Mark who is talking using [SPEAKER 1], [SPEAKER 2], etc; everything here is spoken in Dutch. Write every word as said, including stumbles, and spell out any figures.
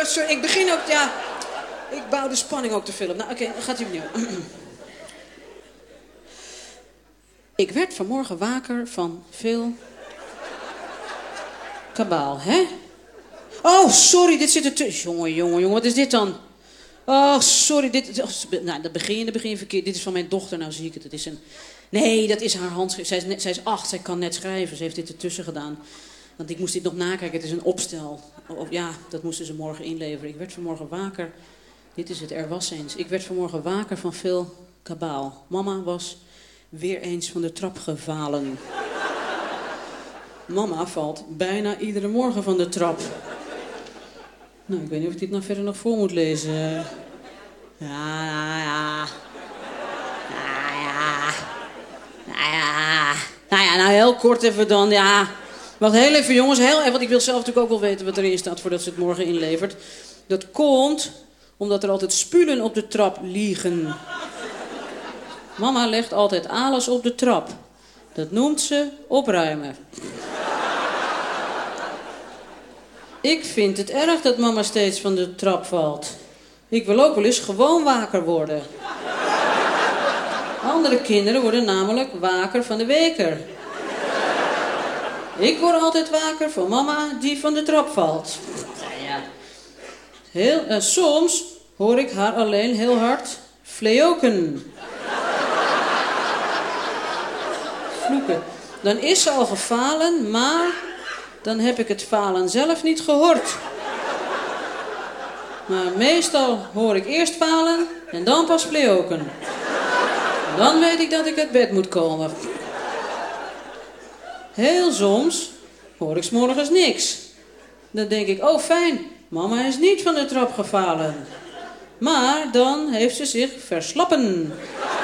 [SPEAKER 1] sorry, ik begin ook, ja... Ik bouw de spanning ook te veel op. Nou, oké, dan gaat hij opnieuw. Ik werd vanmorgen waker van veel... kabaal, hè? Oh, sorry, dit zit er tussen. Jongen, jongen, jongen, wat is dit dan? Oh, sorry, dit... Oh, nou, dat begin je, dat begin je verkeerd. Dit is van mijn dochter, nou zie ik het. Het is een... Nee, dat is haar handschrift. Zij is, net, zij is acht, zij kan net schrijven. Ze heeft dit ertussen gedaan. Want ik moest dit nog nakijken, het is een opstel. Oh, ja, dat moesten ze morgen inleveren. Ik werd vanmorgen waker... Dit is het, er was eens. Ik werd vanmorgen waker van veel kabaal. Mama was weer eens van de trap gevallen. Mama valt bijna iedere morgen van de trap. Nou, ik weet niet of ik dit nou verder nog voor moet lezen. Ja, ja, ja. Ja, ja. Nou ja. Nou ja, nou heel kort even dan, ja. Wacht heel even jongens, heel even, want ik wil zelf natuurlijk ook wel weten wat erin staat voordat ze het morgen inlevert. Dat komt omdat er altijd spulen op de trap liegen. Mama legt altijd alles op de trap. Dat noemt ze opruimen. Ik vind het erg dat mama steeds van de trap valt. Ik wil ook wel eens gewoon waker worden. Andere kinderen worden namelijk waker van de weker. Ik word altijd waker van mama die van de trap valt. Ja, ja. Heel, uh, soms hoor ik haar alleen heel hard fleoken. Vloeken. Dan is ze al gefalen, maar dan heb ik het falen zelf niet gehoord. Maar meestal hoor ik eerst falen en dan pas fleoken. Dan weet ik dat ik uit bed moet komen. Heel soms hoor ik 's morgens niks. Dan denk ik, oh fijn, mama is niet van de trap gevallen. Maar dan heeft ze zich verslappen.